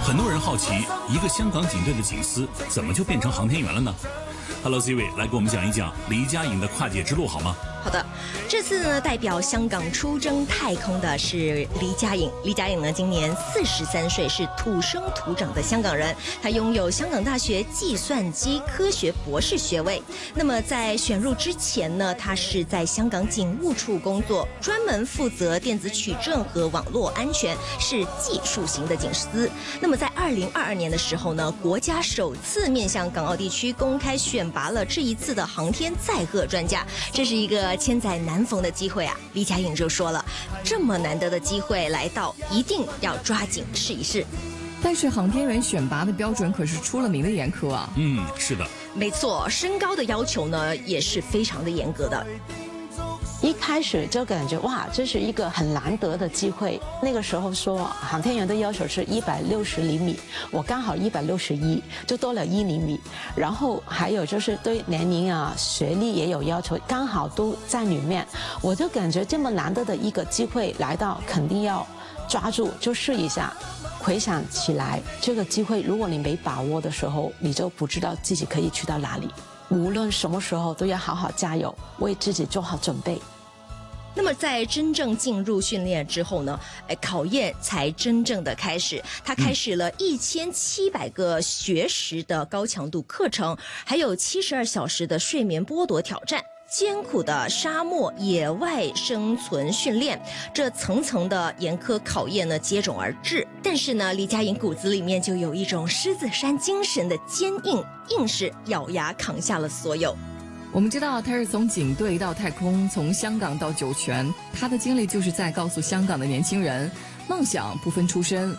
很多人好奇，一个香港警队的警司怎么就变成航天员了呢？ Hello Ziwi， 来给我们讲一讲黎佳颖的跨界之路好吗？ 好的，这次呢，代表香港出征太空的是黎佳颖。黎佳颖呢，今年43岁，是土生土长的香港人。她拥有香港大学计算机科学博士学位。那么在选入之前呢，她是在香港警务处工作，专门负责电子取证和网络安全，是技术型的警司。那么在2022年的时候呢，国家首次面向港澳地区公开选拔了这一次的航天载荷专家，这是一个千载难逢的机会啊！黎佳颖就说了，这么难得的机会来到，一定要抓紧试一试。 但是航天员选拔的标准可是出了名的严苛啊。 是的， 没错，身高的要求呢也是非常的严格的。 一开始就感觉哇，这是一个很难得的机会。那个时候说航天员的要求是160厘米，我刚好161，就多了1厘米。然后还有就是对年龄啊、学历也有要求，刚好都在里面。我就感觉这么难得的一个机会来到，肯定要抓住，就试一下。回想起来，这个机会如果你没把握的时候，你就不知道自己可以去到哪里。无论什么时候都要好好加油，为自己做好准备。 那么在真正进入训练之后呢，考验才真正的开始。他开始了1700个学时的高强度课程，还有72小时的睡眠剥夺挑战。艰苦的沙漠野外生存训练，这层层的严苛考验呢接踵而至。但是呢，黎佳颖骨子里面就有一种狮子山精神的坚硬，硬是咬牙扛下了所有。 我们知道他是从警队到太空，从香港到酒泉，他的经历就是在告诉香港的年轻人，梦想不分出身，